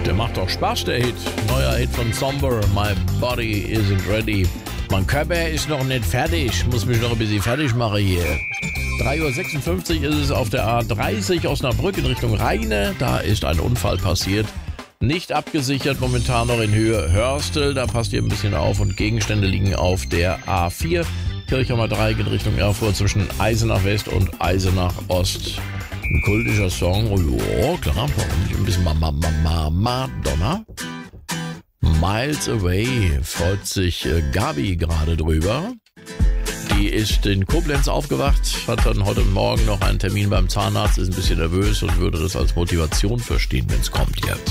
Der macht doch Spaß, der Hit. Neuer Hit von Somber, My Body Isn't Ready. Mein Körper ist noch nicht fertig, muss mich noch ein bisschen fertig machen hier. 3:56 Uhr ist es auf der A30 Osnabrück in Richtung Rheine. Da ist ein Unfall passiert. Nicht abgesichert, momentan noch in Höhe Hörstel. Da passt ihr ein bisschen auf und Gegenstände liegen auf der A4. Kirchheimer Dreieck in Richtung Erfurt zwischen Eisenach West und Eisenach Ost. Ein kultischer Song. Oh, klar, warum nicht ein bisschen Madonna? Miles Away freut sich Gabi gerade drüber. Die ist in Koblenz aufgewacht, hat dann heute Morgen noch einen Termin beim Zahnarzt, ist ein bisschen nervös und würde das als Motivation verstehen, wenn es kommt jetzt.